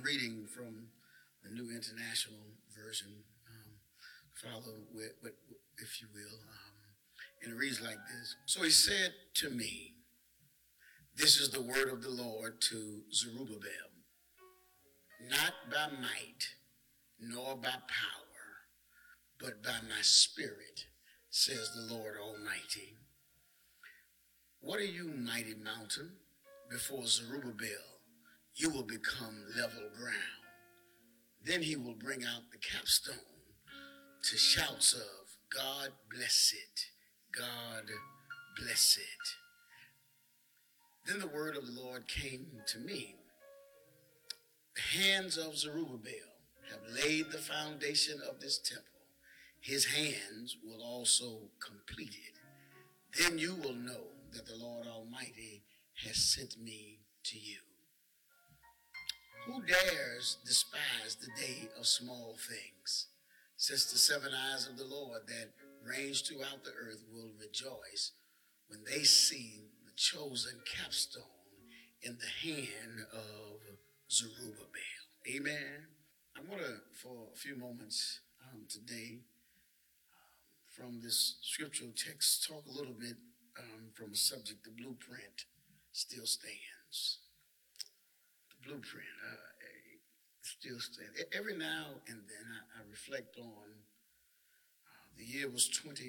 reading from the New International Version. Follow with, if you will. And it reads like this. So he said to me, this is the word of the Lord to Zerubbabel. Not by might, nor by power, but by my spirit, says the Lord Almighty. What are you, mighty mountain? Before Zerubbabel, you will become level ground. Then he will bring out the capstone to shouts of, God bless it, God bless it. Then the word of the Lord came to me. The hands of Zerubbabel have laid the foundation of this temple. His hands will also complete it. Then you will know that the Lord Almighty has sent me to you. Who dares despise the day of small things? Since the seven eyes of the Lord that range throughout the earth will rejoice when they see the chosen capstone in the hand of Zerubbabel. Amen. I want to, for a few moments today, from this scriptural text, talk a little bit from a subject, the blueprint still stands. The blueprint still stands. Every now and then I reflect on the year was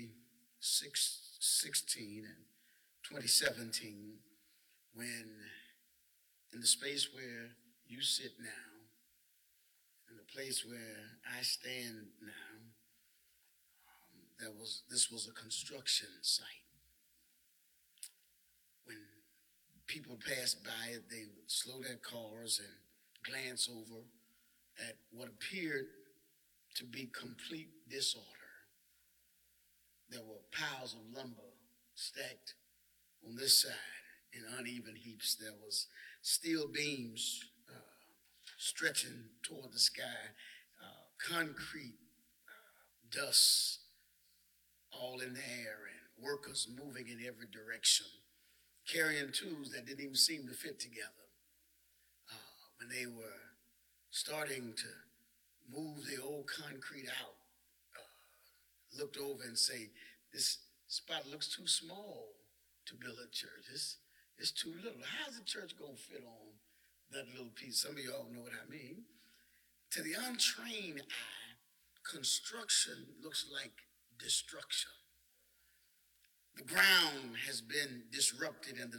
2016 and 2017 when in the space where you sit now, in the place where I stand now, this was a construction site. When people passed by it, they would slow their cars and glance over at what appeared to be complete disorder. There were piles of lumber stacked on this side in uneven heaps. There was steel beams stretching toward the sky, concrete dust all in the air, and workers moving in every direction, carrying tools that didn't even seem to fit together. When they were starting to move the old concrete out, looked over and say, this spot looks too small to build a church. It's too little. How's the church going to fit on that little piece? Some of y'all know what I mean. To the untrained eye, construction looks like destruction. The ground has been disrupted and the